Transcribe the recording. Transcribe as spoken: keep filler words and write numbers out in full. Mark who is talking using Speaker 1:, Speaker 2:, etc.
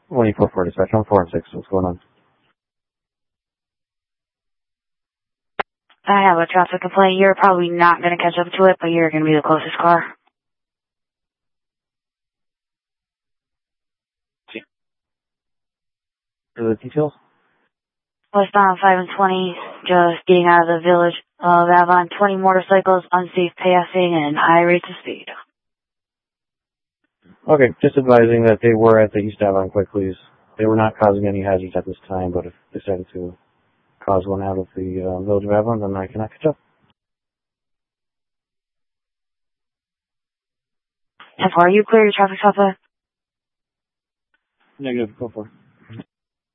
Speaker 1: twenty-four four dispatch, I'm four and six. What's going on?
Speaker 2: I have a traffic complaint. You're probably not going to catch up to it, but you're going to be the closest car.
Speaker 1: For the details?
Speaker 2: Westbound five and twenty, just getting out of the village of Avon. twenty motorcycles, unsafe passing, and high rates of speed.
Speaker 1: Okay, just advising that they were at the East Avon Quick, please. They were not causing any hazards at this time, but if they decided to cause one out of the uh, village of Avon, then I cannot catch up.
Speaker 2: How far are you clear your traffic stop at?
Speaker 1: Negative, go for it.